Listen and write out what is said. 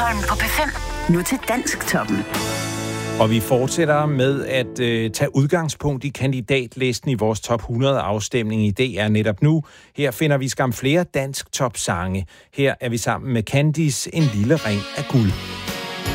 Stockholm på P5. Nu til Dansktoppen. Og vi fortsætter med at tage udgangspunkt i kandidatlisten i vores top 100 afstemning i DR netop nu. Her finder vi skam flere dansk topsange. Her er vi sammen med Candice, En lille ring af guld.